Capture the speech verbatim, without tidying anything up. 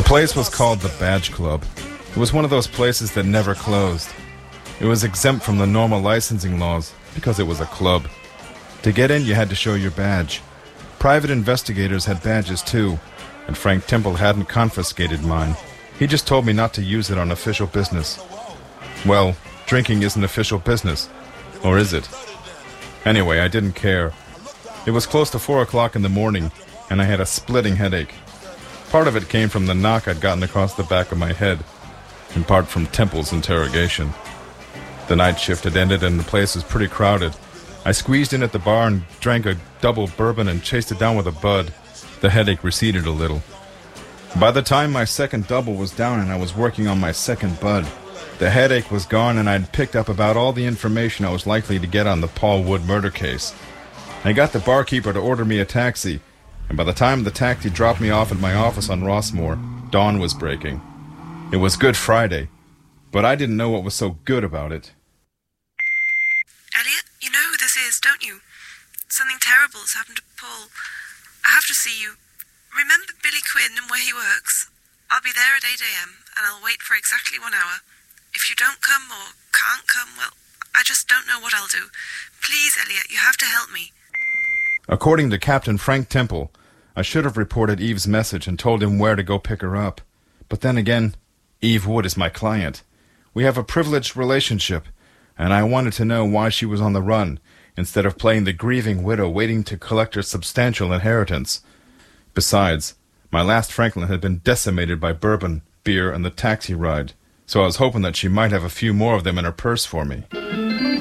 place was called the Badge Club. It was one of those places that never closed. It was exempt from the normal licensing laws because it was a club. To get in, you had to show your badge. Private investigators had badges too, and Frank Temple hadn't confiscated mine. He just told me not to use it on official business. Well, drinking isn't official business, or is it? Anyway, I didn't care. It was close to four o'clock in the morning, and I had a splitting headache. Part of it came from the knock I'd gotten across the back of my head, and part from Temple's interrogation. The night shift had ended and the place was pretty crowded. I squeezed in at the bar and drank a double bourbon and chased it down with a bud. The headache receded a little. By the time my second double was down and I was working on my second bud, the headache was gone and I'd picked up about all the information I was likely to get on the Paul Wood murder case. I got the barkeeper to order me a taxi, and by the time the taxi dropped me off at my office on Rossmore, dawn was breaking. It was Good Friday, but I didn't know what was so good about it. Elliot, you know who this is, don't you? Something terrible has happened to Paul. I have to see you. Remember Billy Quinn and where he works? I'll be there at eight a.m. and I'll wait for exactly one hour. If you don't come or can't come, well, I just don't know what I'll do. Please, Elliot, you have to help me. According to Captain Frank Temple, I should have reported Eve's message and told him where to go pick her up. But then again, Eve Wood is my client. We have a privileged relationship, and I wanted to know why she was on the run, instead of playing the grieving widow waiting to collect her substantial inheritance. Besides, my last Franklin had been decimated by bourbon, beer, and the taxi ride, so I was hoping that she might have a few more of them in her purse for me.